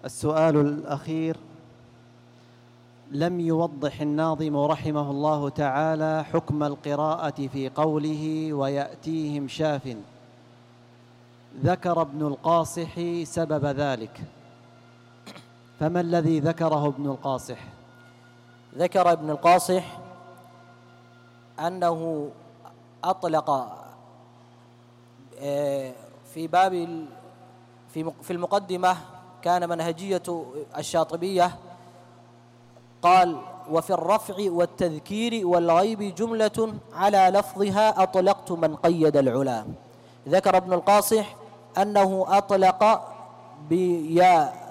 السؤال الأخير: لم يوضح الناظم رحمه الله تعالى حكم القراءة في قوله ويأتيهم شاف. ذكر ابن القاصح سبب ذلك، فما الذي ذكره ابن القاصح؟ ذكر ابن القاصح أنه أطلق في باب في المقدمة، كان منهجية الشاطبية، قال: وفي الرفع والتذكير والغيب جملة على لفظها أطلقت من قيد العلا. ذكر ابن القاصح أنه أطلق بياء،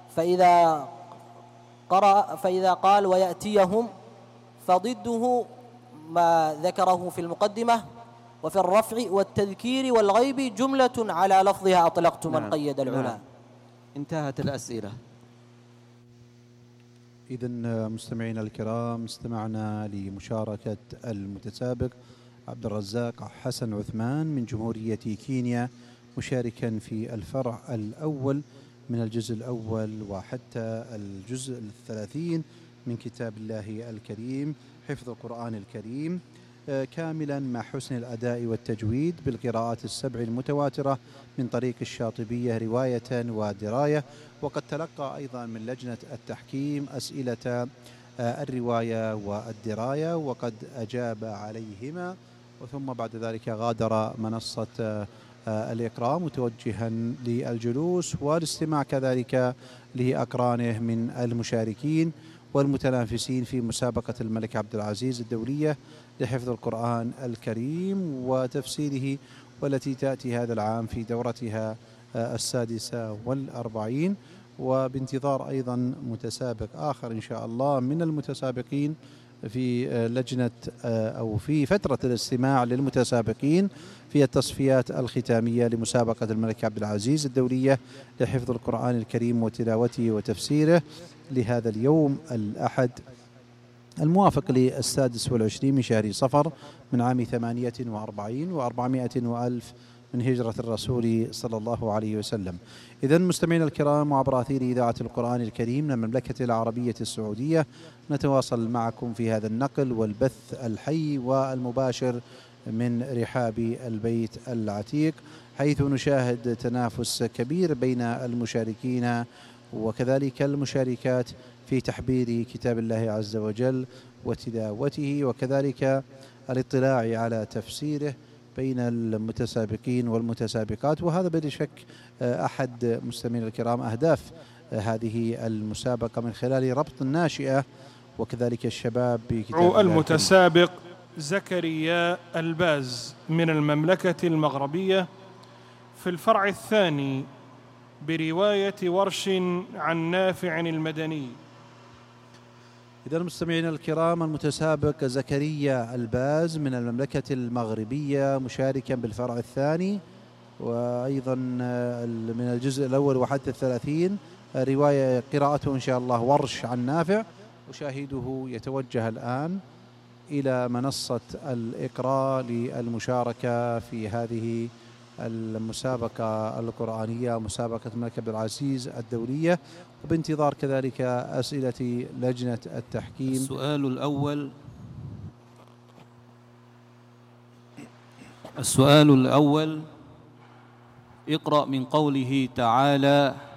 فإذا قال ويأتيهم فضده ما ذكره في المقدمة: وفي الرفع والتذكير والغيب جملة على لفظها أطلقت من قيد العلا. انتهت الأسئلة. إذن مستمعينا الكرام، استمعنا لمشاركة المتسابق عبد الرزاق حسن عثمان من جمهورية كينيا، مشاركا في الفرع الأول من الجزء الأول وحتى الجزء 30 من كتاب الله الكريم، حفظ القرآن الكريم، كاملا مع حسن الأداء والتجويد بالقراءات السبع المتواترة من طريق الشاطبية رواية ودراية. وقد تلقى أيضا من لجنة التحكيم أسئلة الرواية والدراية وقد أجاب عليهما، وثم بعد ذلك غادر منصة الإقراء متوجها للجلوس والاستماع كذلك لأقرانه من المشاركين والمتنافسين في مسابقة الملك عبد العزيز الدولية لحفظ القرآن الكريم وتفسيره، والتي تأتي هذا العام في دورتها 46، وبانتظار أيضا متسابق آخر إن شاء الله من المتسابقين في لجنة أو في فترة الاستماع للمتسابقين في التصفيات الختامية لمسابقة الملك عبد العزيز الدولية لحفظ القرآن الكريم وتلاوته وتفسيره لهذا اليوم الأحد الموافق ل26 من شهر صفر من عام 48 و400 وألف من هجرة الرسول صلى الله عليه وسلم. إذن مستمعينا الكرام، وعبر أثير إذاعة القرآن الكريم من المملكة العربية السعودية نتواصل معكم في هذا النقل والبث الحي والمباشر من رحاب البيت العتيق، حيث نشاهد تنافس كبير بين المشاركين وكذلك المشاركات في تحبير كتاب الله عز وجل وتلاوته، وكذلك الاطلاع على تفسيره بين المتسابقين والمتسابقات. وهذا بلا شك أحد مستمعينا الكرام أهداف هذه المسابقة من خلال ربط الناشئة وكذلك الشباب بكتاب المتسابق زكريا الباز من المملكة المغربية في الفرع الثاني برواية ورش عن نافع المدني. إذا المستمعين الكرام، المتسابق زكريا الباز من المملكة المغربية مشاركا بالفرع الثاني وأيضا من الجزء الأول وحتى 30 رواية قراءته إن شاء الله ورش عن نافع. أشاهده يتوجه الآن إلى منصة الإقراء للمشاركة في هذه المسابقة القرآنية، مسابقة الملك عبد العزيز الدولية، وبانتظار كذلك أسئلة لجنة التحكيم. السؤال الأول: اقرأ من قوله تعالى: